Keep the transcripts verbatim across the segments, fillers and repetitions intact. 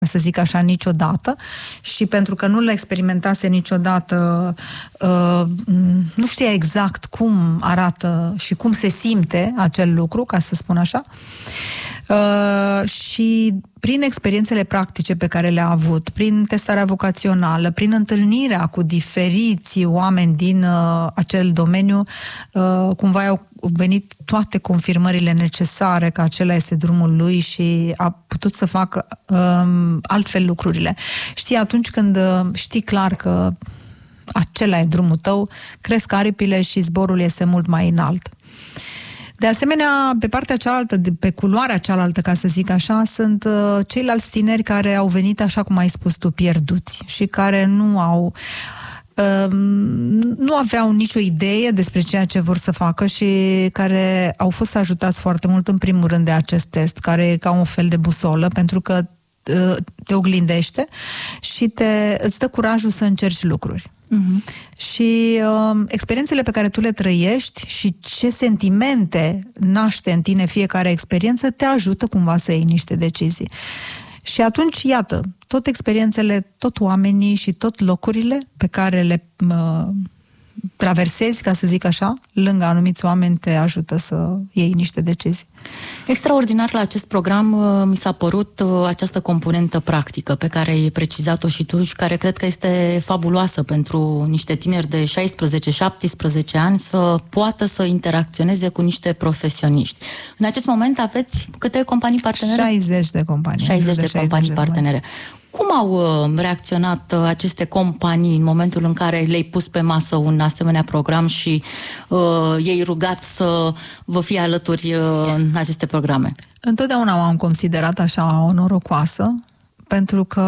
să zic așa, niciodată, și pentru că nu le experimentase niciodată, uh, nu știa exact cum arată și cum se simte acel lucru, ca să spun așa. Uh, și prin experiențele practice pe care le-a avut, prin testarea vocațională, prin întâlnirea cu diferiți oameni din uh, acel domeniu, uh, cumva au venit toate confirmările necesare că acela este drumul lui și a putut să facă uh, altfel lucrurile. Știi, atunci când uh, știi clar că acela e drumul tău, cresc aripile și zborul este mult mai înalt. De asemenea, pe partea cealaltă, pe culoarea cealaltă, ca să zic așa, sunt uh, ceilalți tineri care au venit, așa cum ai spus tu, pierduți și care nu au uh, nu aveau nicio idee despre ceea ce vor să facă și care au fost ajutați foarte mult, în primul rând, de acest test, care e ca un fel de busolă, pentru că uh, te oglindește și te, îți dă curajul să încerci lucruri. Uh-huh. Și uh, experiențele pe care tu le trăiești și ce sentimente naște în tine fiecare experiență te ajută cumva să iei niște decizii. Și atunci, iată, tot experiențele, tot oamenii și tot locurile pe care le uh, traversezi, ca să zic așa, lângă anumiți oameni, te ajută să iei niște decizii. Extraordinar la acest program mi s-a părut această componentă practică pe care ai precizat-o și tu și care cred că este fabuloasă pentru niște tineri de șaisprezece șaptesprezece ani să poată să interacționeze cu niște profesioniști. În acest moment aveți câte companii partenere? șaizeci de companii. șaizeci de companii partenere. Cum au reacționat aceste companii în momentul în care le-ai pus pe masă un asemenea program și uh, i-ai rugat să vă fie alături uh, în aceste programe? Întotdeauna m-am considerat așa onorocoasă, pentru că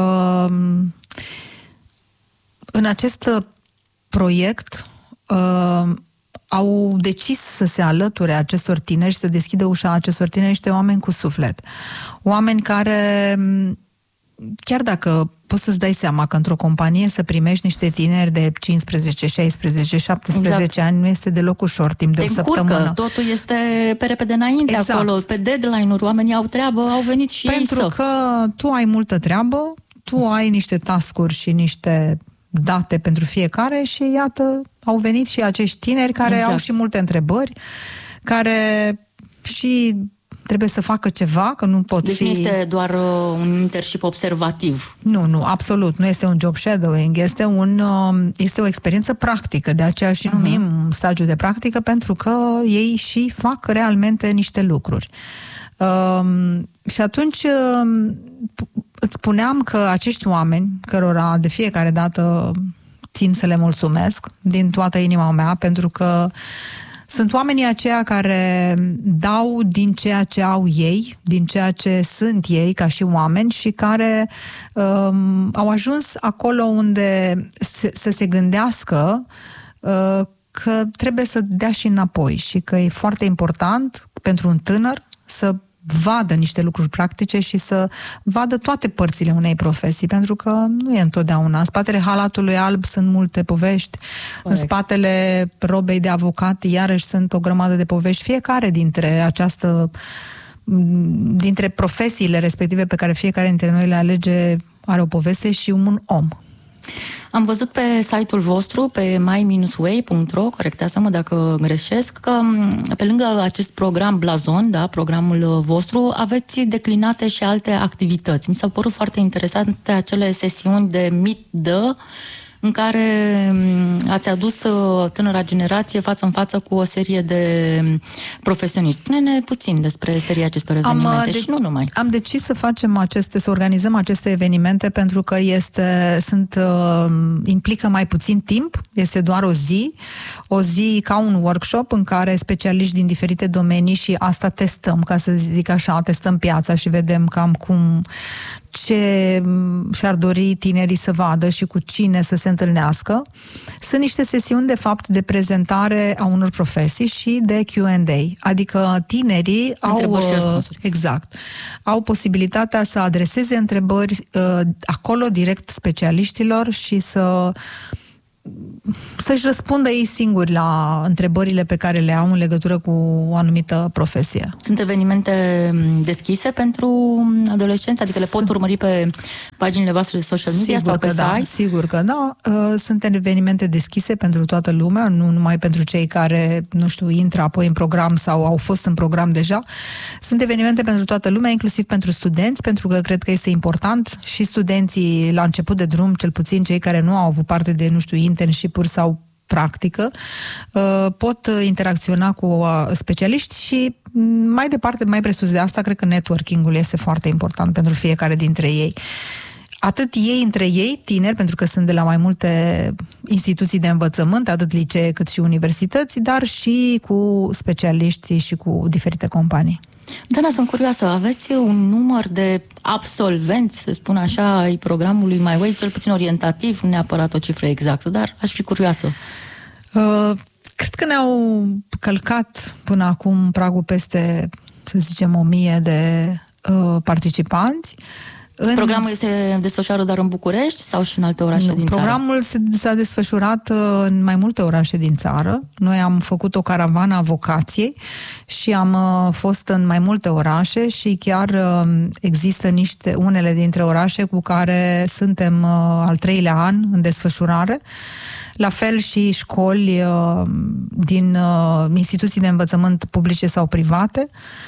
în acest proiect uh, au decis să se alăture acestor tineri și să deschidă ușa acestor tineri niște oameni cu suflet. Oameni care... Chiar dacă poți să-ți dai seama că într-o companie să primești niște tineri de cincisprezece, șaisprezece, șaptesprezece exact. ani nu este deloc ușor timp de Te o săptămână. Încurcă, totul este pe repede înainte exact. Acolo, pe deadline-uri, oamenii au treabă, au venit și Pentru ei să... că tu ai multă treabă, tu ai niște task-uri și niște date pentru fiecare și iată, au venit și acești tineri care exact. au și multe întrebări, care și... trebuie să facă ceva, că nu pot deci fi... Deci nu este doar uh, un internship observativ. Nu, nu, absolut. Nu este un job shadowing. Este, un, uh, este o experiență practică. De aceea și numim uh-huh. stagiu de practică, pentru că ei și fac realmente niște lucruri. Uh, și atunci uh, îți spuneam că acești oameni, cărora de fiecare dată țin să le mulțumesc din toată inima mea, pentru că sunt oamenii aceia care dau din ceea ce au ei, din ceea ce sunt ei ca și oameni și care um, au ajuns acolo unde se, să se gândească uh, că trebuie să dea și înapoi și că e foarte important pentru un tânăr să vadă niște lucruri practice și să vadă toate părțile unei profesii, pentru că nu e întotdeauna. În spatele halatului alb sunt multe povești, Corect. În spatele robei de avocat iarăși sunt o grămadă de povești. Fiecare dintre această dintre profesiile respective pe care fiecare dintre noi le alege are o poveste și un om. Am văzut pe site-ul vostru, pe my way punct ro, corectează-mă dacă greșesc, că pe lângă acest program Blazon, da, programul vostru, aveți declinate și alte activități. Mi s-au părut foarte interesante acele sesiuni de Meet the, în care ați adus tânăra generație față în față cu o serie de profesioniști. Spune-ne puțin despre seria acestor evenimente am, și nu numai. Am decis să facem aceste, să organizăm aceste evenimente pentru că este, sunt, implică mai puțin timp, este doar o zi, o zi ca un workshop în care specialiști din diferite domenii și asta testăm, ca să zic așa, testăm piața și vedem cam cum ce și-ar dori tinerii să vadă și cu cine să se întâlnească. Sunt niște sesiuni, de fapt, de prezentare a unor profesii și de Q and A. Adică tinerii au, exact, au posibilitatea să adreseze întrebări uh, acolo direct specialiștilor și să să-și răspundă ei singuri la întrebările pe care le au în legătură cu o anumită profesie. Sunt evenimente deschise pentru adolescenți? Adică le pot urmări pe paginile voastre de social media sigur sau pe da, site? Sigur că da. Sunt evenimente deschise pentru toată lumea, nu numai pentru cei care, nu știu, intră apoi în program sau au fost în program deja. Sunt evenimente pentru toată lumea, inclusiv pentru studenți, pentru că cred că este important și studenții la început de drum, cel puțin cei care nu au avut parte de, nu știu, internship-uri sau practică, pot interacționa cu specialiști și mai departe, mai presus de asta, cred că networking-ul este foarte important pentru fiecare dintre ei. Atât ei între ei, tineri, pentru că sunt de la mai multe instituții de învățământ, atât licee cât și universități, dar și cu specialiștii și cu diferite companii. Dana, sunt curioasă, aveți un număr de absolvenți, să spun așa, ai programului My Way, cel puțin orientativ, nu neapărat o cifră exactă, dar aș fi curioasă. Uh, cred că ne-au călcat până acum pragul peste, să zicem, o mie de uh, participanți. În... Programul se desfășoară doar în București sau și în alte orașe nu, din programul țară? Programul s-a desfășurat în mai multe orașe din țară. Noi am făcut o caravană a vocației și am fost în mai multe orașe și chiar există niște, unele dintre orașe cu care suntem al treilea an în desfășurare. La fel și școli din instituții de învățământ publice sau private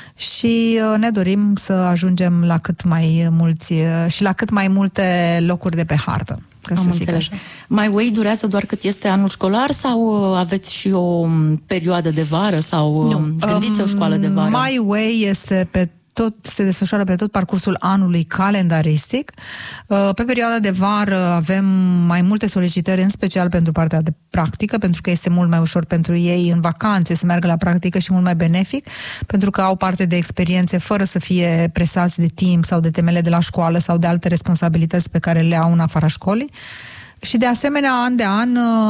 și ne dorim să ajungem la cât mai mulți și la cât mai multe locuri de pe hartă. Ca să zic așa. My Way durează doar cât este anul școlar sau aveți și o perioadă de vară sau nu. Gândiți o școală de vară? My Way este pe tot, se desfășoară pe tot parcursul anului calendaristic. Pe perioada de vară avem mai multe solicitări, în special pentru partea de practică, pentru că este mult mai ușor pentru ei în vacanțe să meargă la practică și mult mai benefic, pentru că au parte de experiențe fără să fie presați de timp sau de temele de la școală sau de alte responsabilități pe care le au în afara școlii. Și de asemenea, an de an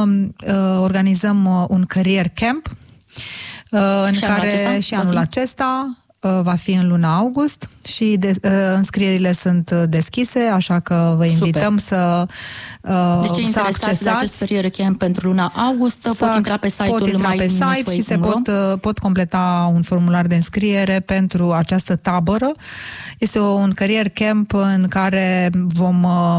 organizăm un career camp în și care anul și anul acesta va fi în luna august și de, uh, înscrierile sunt deschise, așa că vă invităm Super. să uh, Deci să accesați la acest career camp pentru luna august, pot intra pe site-ul pot intra pe site și se pot, uh, pot completa un formular de înscriere pentru această tabără. Este un career camp în care vom uh,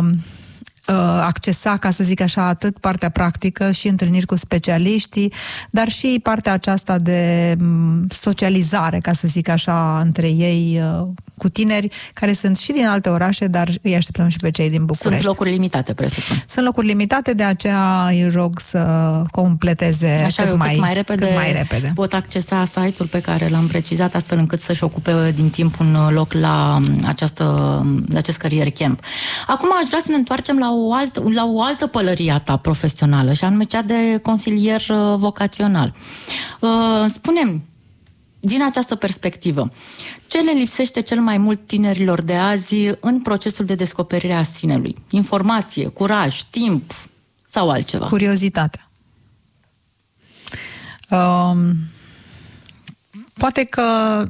accesa, ca să zic așa, atât partea practică și întâlniri cu specialiștii, dar și partea aceasta de socializare, ca să zic așa, între ei, cu tineri care sunt și din alte orașe, dar îi așteptăm și pe cei din București. Sunt locuri limitate, presupun. Sunt locuri limitate, de aceea îi rog să completeze așa cât, eu, mai, cât, mai repede, cât mai repede. Pot accesa site-ul pe care l-am precizat, astfel încât să-și ocupe din timp un loc la, această, la acest career camp. Acum aș vrea să ne întoarcem la o altă, la o altă pălărie a ta profesională, și anume cea de consilier vocațional. Spune-mi, din această perspectivă, ce le lipsește cel mai mult tinerilor de azi în procesul de descoperire a sinelui? Informație, curaj, timp sau altceva? Curiozitate. Um, poate că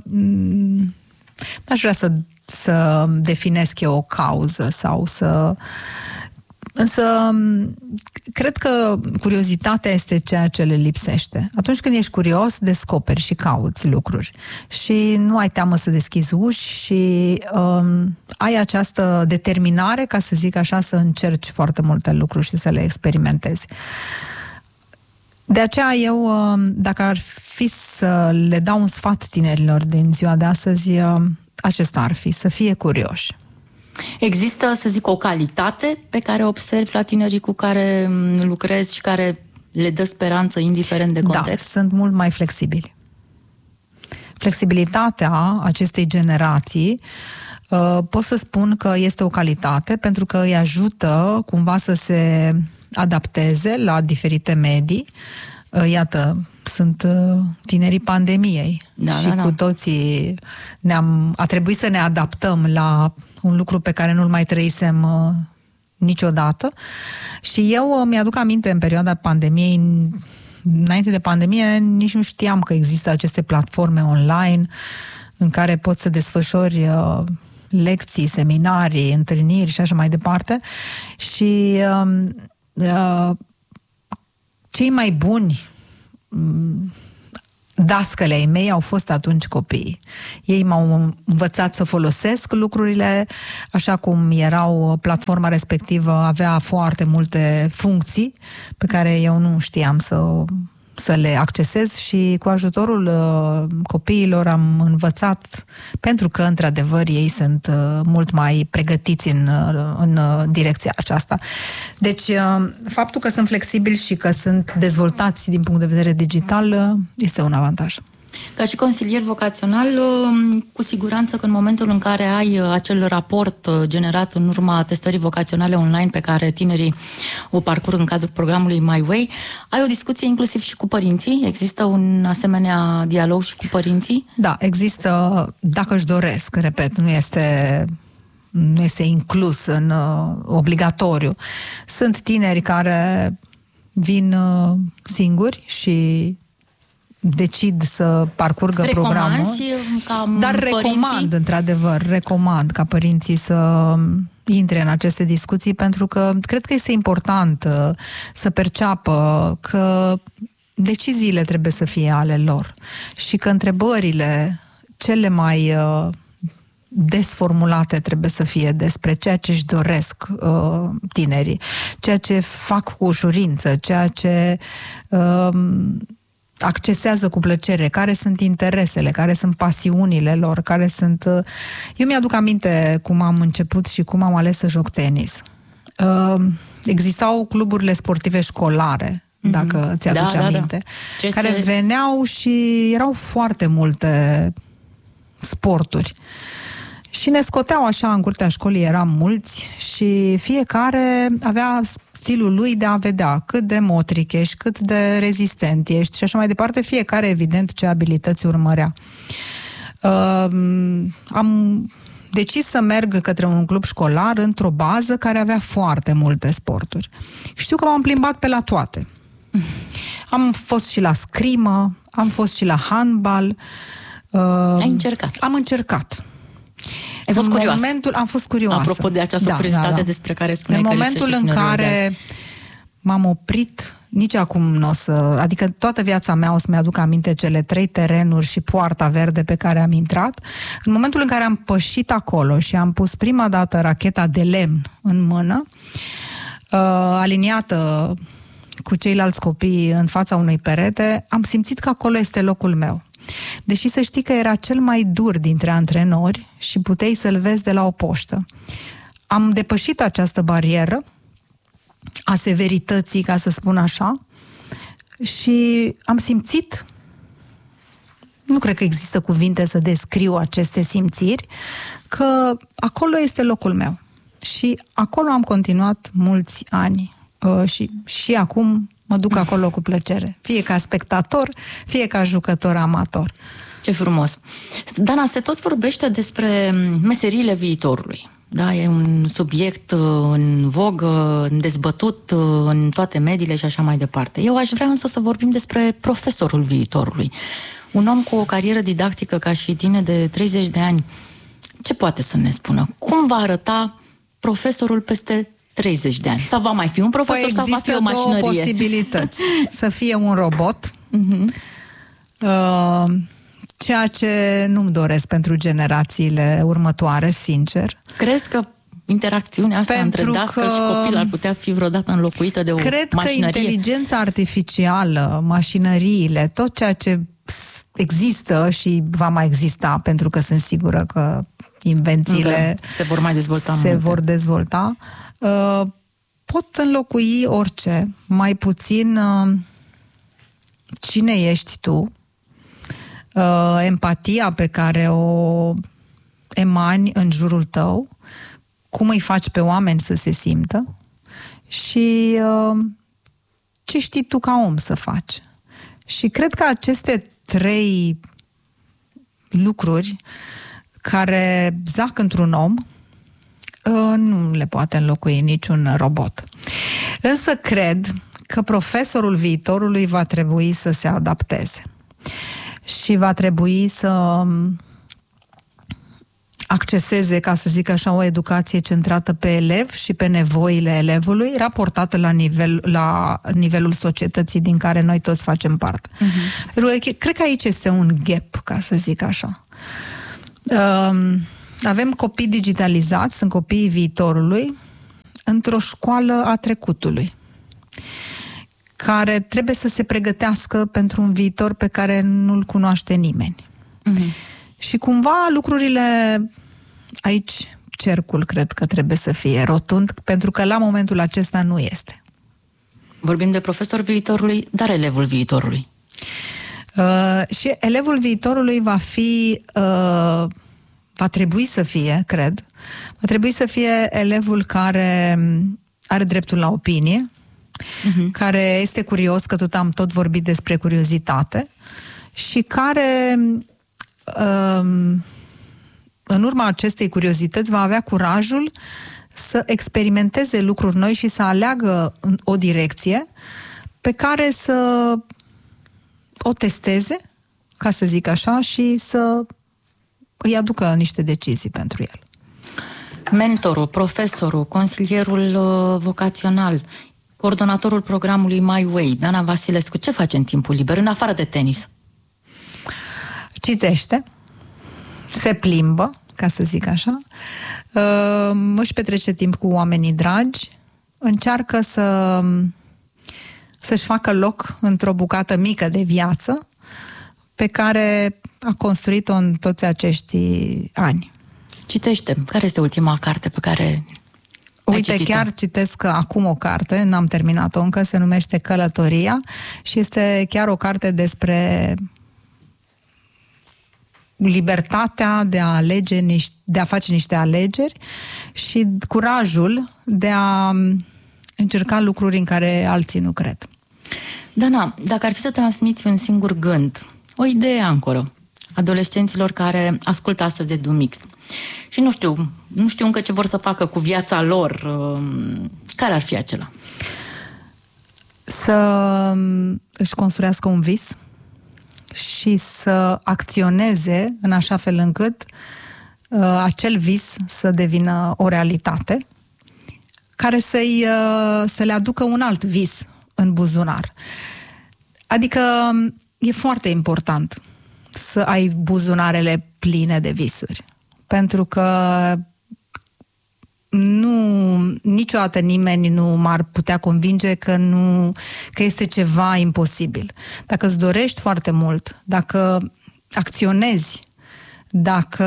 n-aș vrea să, să definesc eu o cauză sau să... Însă, cred că curiozitatea este ceea ce le lipsește. Atunci când ești curios, descoperi și cauți lucruri. Și nu ai teamă să deschizi uși și um, ai această determinare, ca să zic așa, să încerci foarte multe lucruri și să le experimentezi. De aceea eu, dacă ar fi să le dau un sfat tinerilor din ziua de astăzi, acesta ar fi, să fie curioși. Există, să zic, o calitate pe care observi la tinerii cu care lucrezi și care le dă speranță indiferent de context? Da, sunt mult mai flexibili. Flexibilitatea acestei generații uh, pot să spun că este o calitate pentru că îi ajută cumva să se adapteze la diferite medii. Uh, iată, sunt uh, tinerii pandemiei da, și da, da. cu toții ne-am, a trebuit să ne adaptăm la un lucru pe care nu-l mai trăisem uh, niciodată. Și eu uh, mi-aduc aminte în perioada pandemiei, înainte de pandemie, nici nu știam că există aceste platforme online în care poți să desfășori uh, lecții, seminarii, întâlniri și așa mai departe. Și uh, uh, cei mai buni dascăle ai mei au fost atunci copiii. Ei m-au învățat să folosesc lucrurile așa cum erau. Platforma respectivă avea foarte multe funcții pe care eu nu știam să, să le accesez și cu ajutorul uh, copiilor am învățat, pentru că într-adevăr ei sunt uh, mult mai pregătiți în, uh, în uh, direcția aceasta. Deci uh, faptul că sunt flexibili și că sunt dezvoltați din punct de vedere digital uh, este un avantaj. Ca și consilier vocațional, cu siguranță că în momentul în care ai acel raport generat în urma testării vocaționale online pe care tinerii o parcurg în cadrul programului My Way, ai o discuție inclusiv și cu părinții? Există un asemenea dialog și cu părinții? Da, există, dacă își doresc, repet, nu este... nu este inclus în uh, obligatoriu. Sunt tineri care vin uh, singuri și decid să parcurgă programul. Ca dar părinții? recomand, într-adevăr, recomand ca părinții să intre în aceste discuții, pentru că cred că este important uh, să perceapă că deciziile trebuie să fie ale lor și că întrebările cele mai uh, desformulate trebuie să fie despre ceea ce își doresc uh, tinerii, ceea ce fac cu ușurință, ceea ce uh, accesează cu plăcere, care sunt interesele, care sunt pasiunile lor, care sunt... Uh... Eu mi-aduc aminte cum am început și cum am ales să joc tenis. Uh, existau cluburile sportive școlare, mm-hmm. dacă ți-aduci da, aminte, da, da. care se... veneau și erau foarte multe sporturi. Și ne scoteau așa în curtea școlii, eram mulți și fiecare avea stilul lui de a vedea cât de motric ești, cât de rezistent ești și așa mai departe, fiecare evident ce abilități urmărea. Uh, am decis să merg către un club școlar într-o bază care avea foarte multe sporturi. Știu că m-am plimbat pe la toate. Am fost și la scrimă, am fost și la handbal. Uh, Ai încercat? Am încercat. Ai fost curioasă. Momentul, am fost curioasă. Apropo de această da, curiozitate da, da. despre care spuneai în că momentul în care m-am oprit, nici acum nu o să... Adică toată viața mea o să-mi aduc aminte cele trei terenuri și poarta verde pe care am intrat. În momentul în care am pășit acolo și am pus prima dată racheta de lemn în mână, uh, aliniată cu ceilalți copii în fața unui perete, am simțit că acolo este locul meu. Deși să știi că era cel mai dur dintre antrenori și puteai să-l vezi de la o poștă. Am depășit această barieră a severității, ca să spun așa, și am simțit, nu cred că există cuvinte să descriu aceste simțiri, că acolo este locul meu. Și acolo am continuat mulți ani și, și acum mă duc acolo cu plăcere. Fie ca spectator, fie ca jucător amator. Ce frumos! Dana, se tot vorbește despre meseriile viitorului. Da, e un subiect în vogă, dezbătut în toate mediile și așa mai departe. Eu aș vrea însă să vorbim despre profesorul viitorului. Un om cu o carieră didactică ca și tine de treizeci de ani, ce poate să ne spună? Cum va arăta profesorul peste treizeci de ani? Sau va mai fi un profesor păi sau va fi o mașinărie? Există două posibilități. Să fie un robot, uh-huh. uh, ceea ce nu-mi doresc pentru generațiile următoare, sincer. Crezi că interacțiunea asta pentru între dască că... și copil ar putea fi vreodată înlocuită de o Cred mașinărie? că inteligența artificială, mașinăriile, tot ceea ce există și va mai exista, pentru că sunt sigură că invențiile încă se vor mai dezvolta se multe. vor dezvolta, uh, pot înlocui orice, mai puțin uh, cine ești tu, uh, empatia pe care o emani în jurul tău, cum îi faci pe oameni să se simtă și uh, ce știi tu ca om să faci. Și cred că aceste trei lucruri care zac într-un om nu le poate înlocui niciun robot. Însă cred că profesorul viitorului va trebui să se adapteze și va trebui să acceseze, ca să zic așa, o educație centrată pe elev și pe nevoile elevului, raportată la, nivel, la nivelul societății din care noi toți facem parte. Uh-huh. Pentru că cred că aici este un gap, ca să zic așa. Um, avem copii digitalizați, sunt copiii viitorului, într-o școală a trecutului, care trebuie să se pregătească pentru un viitor pe care nu-l cunoaște nimeni. Uh-huh. Și cumva lucrurile aici, cercul cred că trebuie să fie rotund, pentru că la momentul acesta nu este. Vorbim de profesor viitorului, dar elevul viitorului. Uh, și elevul viitorului va fi, uh, va trebui să fie, cred, va trebui să fie elevul care are dreptul la opinie, uh-huh. care este curios, că tot am tot vorbit despre curiozitate, și care um, în urma acestei curiozități va avea curajul să experimenteze lucruri noi și să aleagă o direcție pe care să o testeze, ca să zic așa, și să îi aducă niște decizii pentru el. Mentorul, profesorul, consilierul uh, vocațional, coordonatorul programului My Way, Dana Vasilescu, ce face în timpul liber, în afară de tenis? Citește, se plimbă, ca să zic așa, uh, își petrece timp cu oamenii dragi, încearcă să să-și facă loc într-o bucată mică de viață pe care a construit-o în toți acești ani. Citește. Care este ultima carte pe care Uite, ai chiar citesc acum o carte, n-am terminat-o încă, se numește Călătoria și este chiar o carte despre libertatea de a alege, de a face niște alegeri și curajul de a încerca lucruri în care alții nu cred. Dana, dacă ar fi să transmiți un singur gând, o idee ancoră adolescenților care ascultă astăzi EduMix și nu știu, nu știu încă ce vor să facă cu viața lor, care ar fi acela? Să își construiască un vis și să acționeze în așa fel încât uh, acel vis să devină o realitate, care să-i, uh, să le aducă un alt vis în buzunar. Adică e foarte important să ai buzunarele pline de visuri, pentru că nu, niciodată nimeni nu m-ar putea convinge că, nu, că este ceva imposibil. Dacă îți dorești foarte mult, dacă acționezi, dacă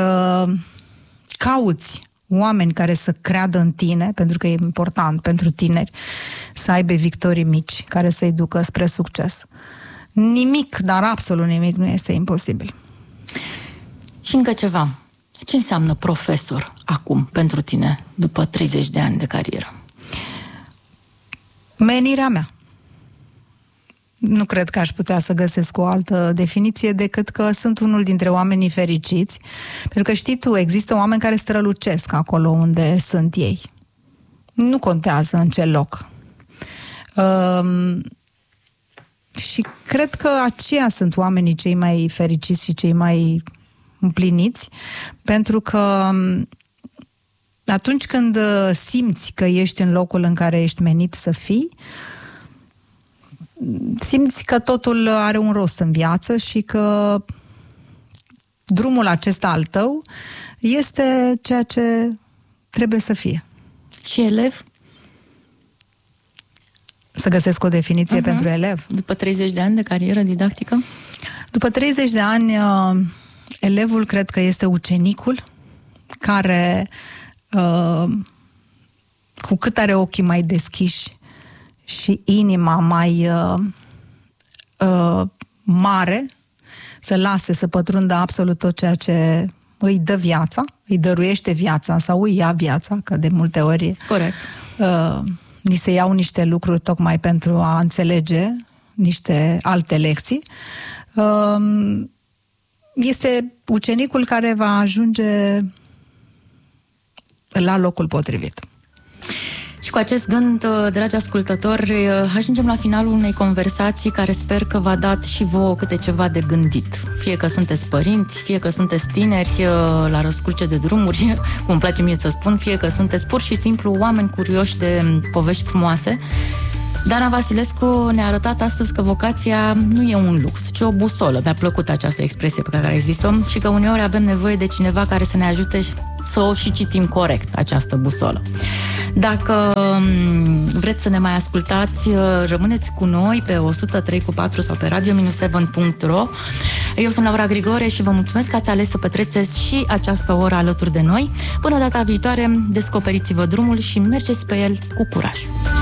cauți oameni care să creadă în tine, pentru că e important pentru tineri să aibă victorii mici care să-i ducă spre succes. Nimic, dar absolut nimic nu este imposibil. Și încă ceva. Ce înseamnă profesor acum pentru tine, după treizeci de ani de carieră? Menirea mea. Nu cred că aș putea să găsesc o altă definiție decât că sunt unul dintre oamenii fericiți. Pentru că știi tu, există oameni care strălucesc acolo unde sunt ei. Nu contează în ce loc. Um, și cred că aceia sunt oamenii cei mai fericiți și cei mai împliniți, pentru că atunci când simți că ești în locul în care ești menit să fii, simți că totul are un rost în viață și că drumul acesta al tău este ceea ce trebuie să fie. Și elev? Să găsesc o definiție uh-huh. pentru elev. După treizeci de ani de carieră didactică? După treizeci de ani, elevul cred că este ucenicul care, cu cât are ochii mai deschiși și inima mai mare, să lase să pătrundă absolut tot ceea ce îi dă viața, îi dăruiește viața sau îi ia viața, că de multe ori corect. Ni se iau niște lucruri tocmai pentru a înțelege niște alte lecții. Este ucenicul care va ajunge la locul potrivit. Și Și cu acest gând, dragi ascultători, ajungem la finalul unei conversații care sper că v-a dat și vouă câte ceva de gândit. Fie că sunteți părinți, fie că sunteți tineri la răscruce de drumuri, cum îmi place mie să spun, fie că sunteți pur și simplu oameni curioși de povești frumoase. Dana Vasilescu ne-a arătat astăzi că vocația nu e un lux, ci o busolă. Mi-a plăcut această expresie pe care a zis-o și că uneori avem nevoie de cineva care să ne ajute să o și citim corect, această busolă. Dacă vreți să ne mai ascultați, rămâneți cu noi pe o sută trei cu patru sau pe radio șapte punct ro. Eu sunt Laura Grigore și vă mulțumesc că ați ales să petreceți și această oră alături de noi. Până data viitoare, descoperiți-vă drumul și mergeți pe el cu curaj.